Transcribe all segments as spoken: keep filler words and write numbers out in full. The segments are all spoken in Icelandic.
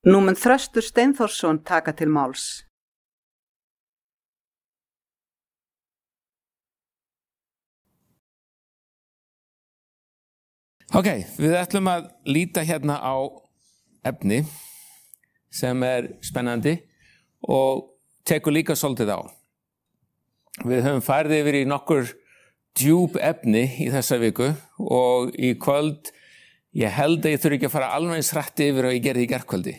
Nú mun Þröstur Steinþórsson taka til máls. Ok, við ætlum að líta hérna á efni sem er spennandi og tekur líka svolítið á. Við höfum farið yfir í nokkur djúp efni í þessa viku og í kvöld, ég held að ég þurfi ekki að fara alveg eins hratt yfir og ég gerði í gærkvöldi.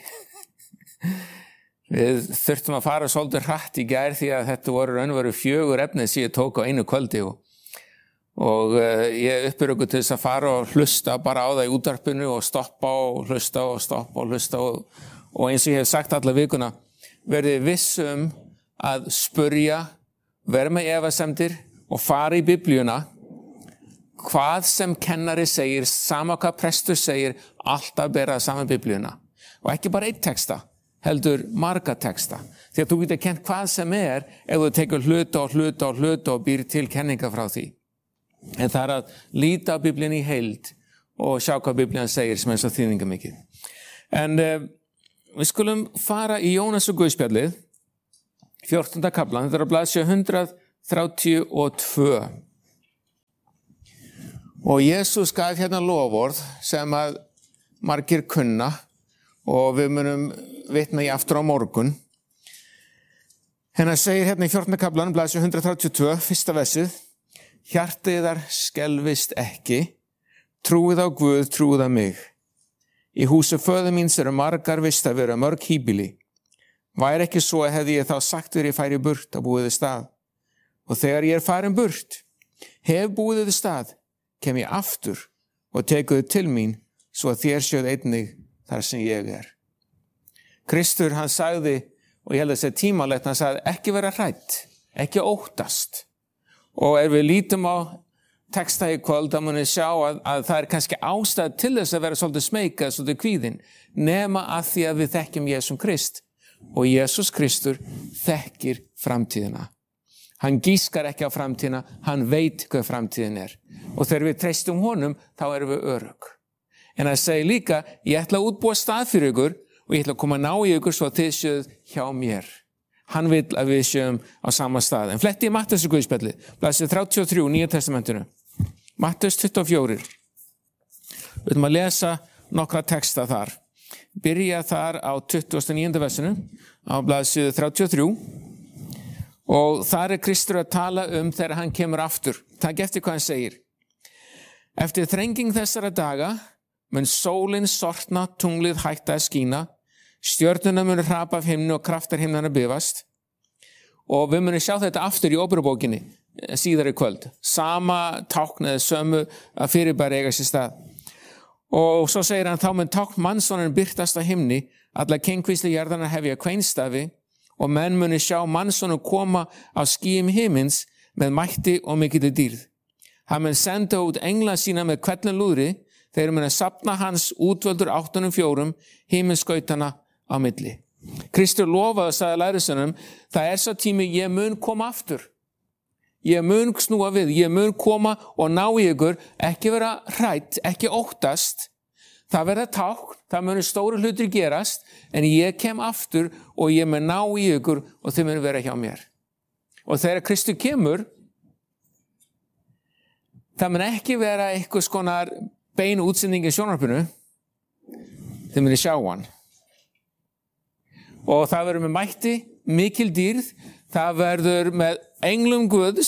Við þurftum að fara svolítið hratt í gær því að þetta voru raunveru fjögur efni sem ég tók á einu kvöldi og og uh, ég uppur okkur til þess að fara og hlusta bara á það í útvarpinu og stoppa og hlusta og stoppa og hlusta og, og eins og ég hef sagt alla vikuna, verði viss um að spurja, vera með efasemdir og fara í Biblíuna, hvað sem kennari segir, sama hvað prestur segir, alltaf bera saman Biblíuna og ekki bara einn texta, heldur marga texta, því að þú getur kennt hvað sem er ef þú tekur hluta og hluta og hluta og býr til kenninga frá því. En það er að líta á Biblíun í heild og sjá hvað Biblíun segir sem er svo þýðingamikið. En uh, við skulum fara í Jónas og Guðspjallið, fjórtánda kaflan, þetta er á blaðsíðu hundrað þrjátíu og tvö. Og Jesús gaf hérna loforð sem að margir kunna og við munum vitna í aftur á morgun. Hérna segir hérna í fjórtánda kaflan, blaðsíðu hundrað þrjátíu og tvö, fyrsta versið, hjartiðar skelfist ekki, trúið á Guð, trúið á mig. Í húsi föður míns eru margar vist að vera mörg híbýli. Væri ekki svo hefði ég þá sagt þér ég færi burt að búið þið stað. Og þegar ég er farin burt, hef búið þið stað, kem ég aftur og tekuð til mín, svo að þér sjöð einnig þar sem ég er. Kristur hann sagði, og ég held að það sé tímalegt, hann sagði ekki vera hrætt, ekki óttast. Og ef við lítum á texta í kvöld, þá munum við sjá að, að það er kannski ástæð til þess að vera svolítið smeyka, svolítið kvíðin, nema að því að við þekkjum Jesús Krist. Og Jesús Kristur þekkir framtíðina. Hann gískar ekki á framtíðina, hann veit hvað framtíðin er. Og þegar við treystum honum, þá erum við örugg. En það segir líka, ég ætla að útbúa stað fyrir ykkur og ég ætla að koma að ná í ykkur svo að þið séuð hjá mér. Hann vil að við séum á sama stað. En fletti í Matteus og Guðspjalli, blaðsíðu þrjátíu og þrjú, Nýja testamentinu. Matteus tuttugu og fjögur. Við ætlum að lesa nokkra texta þar. Byrja þar á tuttugasta og níunda versinu, á blaðsíðu þrjátíu og þrjú. Og þar er Kristur að tala um þegar hann kemur aftur. Takk eftir hvað hann segir. Eftir þrenging þessara daga mun sólin sortna, tunglið hætta að skína, stjörnuna munir hrapa af himnu og kraftar himnana bifast. Og við munum sjá þetta aftur í Óperubókinni síðar í kvöld. Sama tákn eða sömu að fyrirbæri eiga sér stað. Og svo segir hann, þá mun tákn mannssonin birtast á himni, alla kengvísli jarðana hefja kveinstafi og menn munir sjá mannssonin koma á skýjum himins með mætti og mikilli dýrð. Hann mun senda út engla sína með hvellum lúðri, þeir mun að safna hans útvöldur áttunum fjórum himinskautana á milli. Kristur lofaði, sagði lærisveinunum, það er svo tími ég mun koma aftur. Ég mun snúa við, ég mun koma og ná í ykkur, ekki vera hrætt, ekki óttast. Það verða tákn, það mun stóru hlutir gerast, en ég kem aftur og ég mun ná í ykkur og þið mun vera hjá mér. Og þegar Kristur kemur, það mun ekki vera eitthvað skonar beinu útsending í sjónvarpinu, þið mun sjá hann. Og það verður með mætti, mikil dýrð, það verður með englum Guðs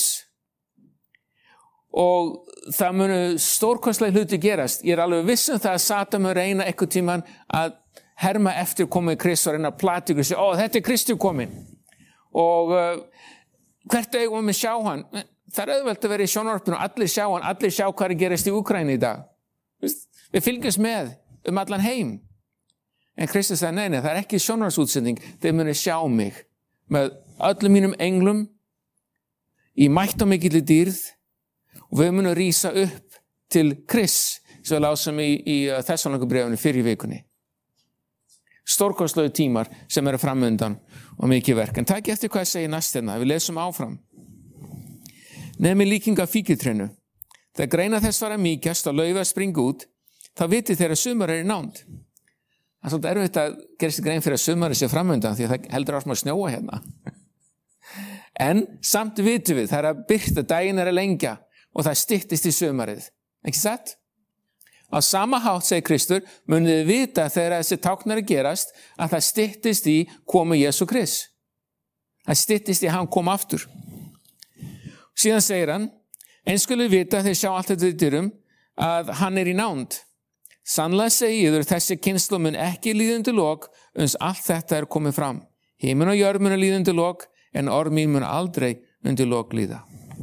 og það munu stórkostlega hluti gerast. Ég er alveg viss um það að Satan mun reyna eitthvað tíman að herma eftir komið Krist og reyna að plata ykkur og segja, ó, þetta er Kristur komin. Og uh, hvert eigum við sjá hann? Það er auðvelt að vera í sjónvarpinu og allir sjá hann, allir sjá hvað er gerast í Úkraínu í dag. Við fylgjumst með um allan heim. En Kristus sagði, nei, nei, það er ekki sjónvarpsútsending, þeir muni sjá mig með öllum mínum englum í mætt og mikilli dýrð og við munum rísa upp til Krists, sem við lásum í, í Þessalónikubréfinu fyrir vikunni. Stórkostlegu tímar sem eru framundan og mikið verk. En takk eftir hvað ég segi næst hérna, við lesum áfram. Nefnir líking af fíkjutrénu. Þegar greina þess var að mýkjast og laufið að springa út, þá vitið þeirra sumar er í nánd. Það er svolítið erfitt að gera sér grein fyrir að sumarið sé framöndan því að það heldur áfram að snjóa hérna. En samt vitum við, það er að birta, daginn er að lengja og það styttist í sumarið. Ekki satt? Á sama hátt, segir Kristur, munið þið vita þegar þessi táknar að gerast að það styttist í komu Jesú Krist. Það styttist í að hann kom aftur. Síðan segir hann, eins skuluð vita þegar sjá allt þetta í dyrum að hann er í nánd. Sannlega segi ég þér, þessi kynslóð mun ekki líða undir lok uns allt þetta er komið fram. Himinn og jörð mun líða undir lok en orð mín mun aldrei undir lok líða.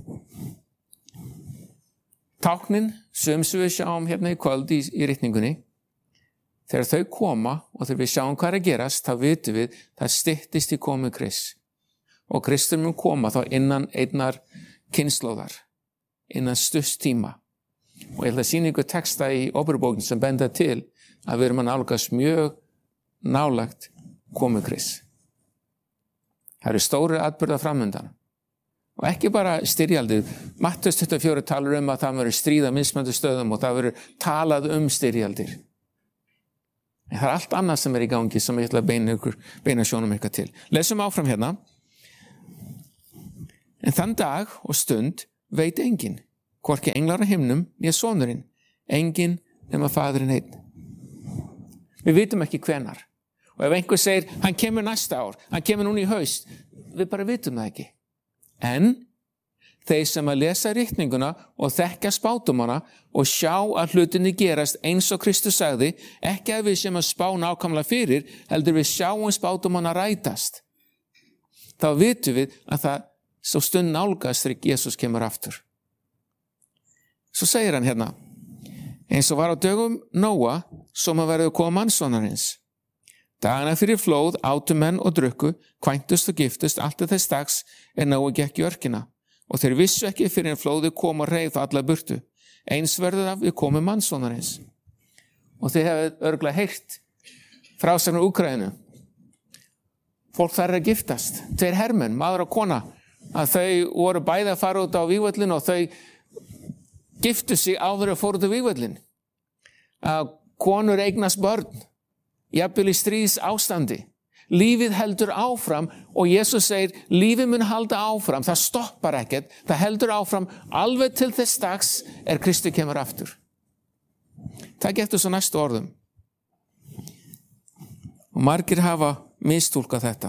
Táknin sem við sjáum hérna í kvöld í, í ritningunni, þegar þau koma og þegar við sjáum hvað er að gerast, þá vitum við það styttist í komu Krists. Og Kristur mun koma þá innan einnar kynslóðar, innan stutts tíma. Og ég ætla að sýna ykkur texta í Óperubókin sem benda til að við erum að nálgast mjög nálagt komu Krists. Það eru stóri atburðar framundan. Og ekki bara styrjaldir. Mattheus tuttugu og fjögur talar um að það verður stríð á mismunandi stöðum og það verður talað um styrjaldir. En það er allt annað sem er í gangi sem ég ætla að beina, ykkur, beina sjónum ykkur til. Lesum áfram hérna. En þann dag og stund veit enginn, hvorki englar á himnum, né sonurinn, enginn nema faðirinn einn. Við vitum ekki hvenar. Og ef einhver segir, hann kemur næsta ár, hann kemur núna í haust, við bara vitum það ekki. En þeir sem að lesa ritninguna og þekka spátumana og sjá að hlutinni gerast eins og Kristus sagði, ekki að við sem að spá nákvæmlega fyrir, heldur við sjáum spátumana rætast. Þá vitum við að það svo stund nálgast þegar Jesús kemur aftur. Svo segir hann hérna, eins og var á dögum Nóa, svo maður verður koma mannsonarins. Dagana fyrir flóð, átu menn og drukku, kvæntust og giftust, allt að þess dags er Nóa gekk í örkina. Og þeir vissu ekki fyrir en flóði kom og reið alla burtu. Eins verður af við komum mannsonarins. Og þið hefur örugglega heyrt frásagnar Úkraínu. Fólk þar er að giftast. Tveir hermenn, maður og kona, að þau voru bæði að fara út á vígvöllin og þau giftu sig áður að fóru út á vígvöllin. Að konur eignast börn. Jafnvel í stríðs ástandi. Lífið heldur áfram og Jesús segir, lífið mun halda áfram, það stoppar ekkert, það heldur áfram alveg til þess dags er Kristi kemur aftur. Takk eftir svo næstu orðum. Og margir hafa mistúlkað þetta.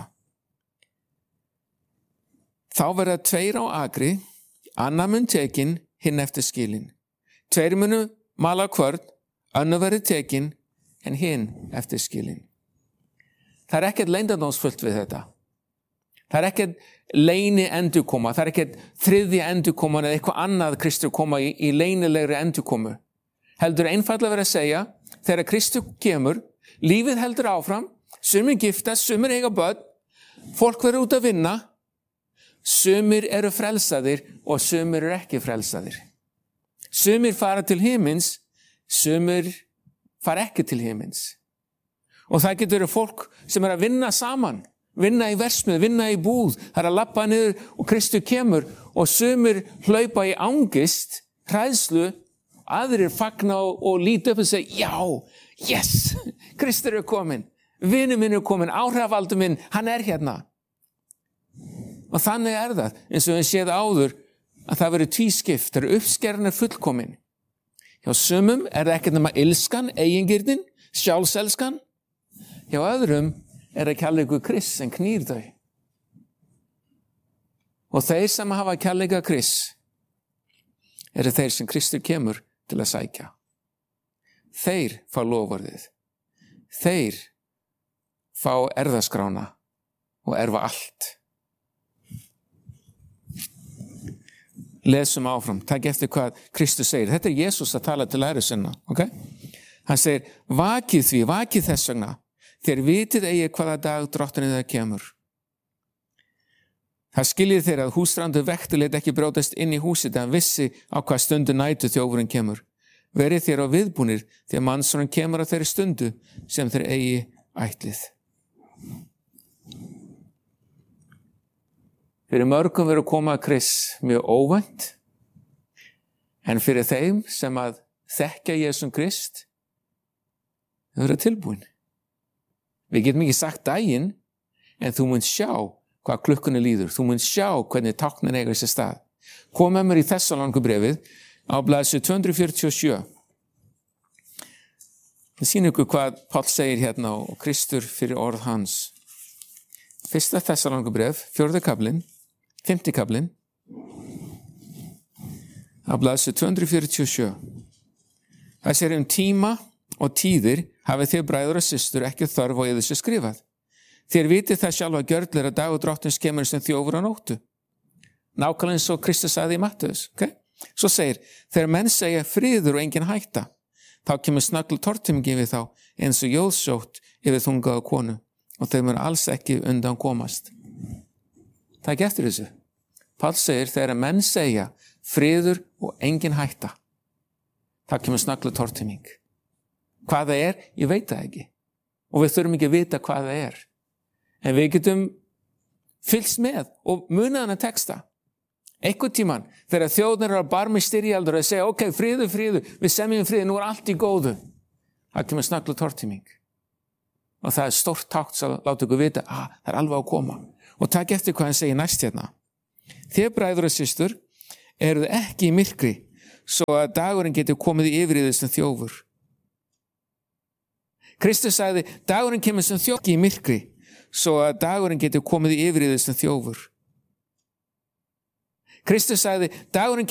Þá verða tveir á akri, annar mun tekin, hinn eftir skilin. Tveir munu mala kvörn, annar verði tekin, en hinn eftir skilin. Það er ekkert leyndardómsfullt við þetta. Það er ekkert leyni endurkoma, það er ekkert þriðja endurkoma eða eitthvað annað Kristur koma í, í leynilegri endurkomu. Heldur einfaldlega verið að segja, þegar Kristur kemur, lífið heldur áfram, sumir giftast, sumir eiga börn, fólk verður út að vinna, sumir eru frelsaðir og sumir eru ekki frelsaðir. Sumir fara til himins, sumir fara ekki til himins. Og það getur verið fólk sem er að vinna saman, vinna í versmið, vinna í búð, það er að labba niður og Kristur kemur og sumir hlaupa í angist, hræðslu, aðrir fagna og, og líta upp og segja, já, yes, Kristur er komin, vinur minn er komin, áhrifaldur minn, hann er hérna. Og þannig er það, eins og við séð áður, að það verið tvískipt, það eru uppskerðan fullkomin. Hjá sumum er það ekkert nema ilskan, eigingirnin, sjálfselskan. Hjá öðrum er það kærleikur Krists sem knýr þau. Og þeir sem hafa kærleika Krists eru þeir sem Kristur kemur til að sækja. Þeir fá loforðið. Þeir fá erfðaskrána og erfa allt. Lesum áfram, takk eftir hvað Kristus segir. Þetta er Jesús að tala til læri sinna, ok? Hann segir, vakið því, vakið þess vegna, þér vitið eigi hvaða dag drottinn það kemur. Það skiljið þeir að húsrandu vekti lét ekki brjótast inn í húsið, en hann vissi á hvað stundu nætu þjófurinn kemur. Verið þér á viðbúnir, því að mannssonin kemur á þeirri stundu sem þeir eigi ætlið. Fyrir mörgum verður koma að Krist mjög óvænt, en fyrir þeim sem að þekkja Jesum Krist, þau verður tilbúin. Við getum ekki sagt daginn, en þú munt sjá hvað klukkunni líður. Þú munt sjá hvernig táknin eiga sér stað. Kom með mér í Þessalónikubréfið á blaðsíðu tvö hundruð fjörutíu og sjö. Það sýnir ykkur hvað Páll segir hérna og Kristur fyrir orð hans. Fyrsta Þessalónikubréf, fjórði kaflinn, fimmti kaflinn, á blaðsíðu tvö hundruð fjörutíu og sjö. Það segir um tíma og tíðir hafið þið bræður og systur ekki þörf á yður sem skrifað. Þér vitið það sjálfa gjörlir að dagur drottins kemur sem þjófur á nóttu. Nákvæmlega eins og Kristus sagði í Mattheus. Okay? Svo segir, þegar menn segja friður og engin hætta, þá kemur snöggl tortímingi við þá eins og jóðsótt yfir þungaða konu og þeir munu alls ekki undan komast. Það er ekki eftir þessu. Páll segir, þegar menn segja friður og engin hætta, þá kemur snöggl tortíming. Hvað það er, ég veit það ekki. Og við þurfum ekki að vita hvað það er. En við getum fylgst með og munið hana texta. Einhvern tímann, þegar þjóðnir eru að barmi styrjaldur og segja, ok, friður, friður, við semjum friður, nú er allt í góðu. Það kemur snöggl tortíming. Og það er stórt tákn sem láta ykkur vita, ah, það er alveg að koma. Og takk eftir hvað hann segir næst hérna. Þið bræður og systur eruð ekki í myrkri, svo að dagurinn getur komið í yfirriðið sem þjófur. Kristus sagði, dagurinn kemur sem þjófur í myrkri, svo að dagurinn getur komið í yfirriðið sem þjófur. Kristus sagði, dagurinn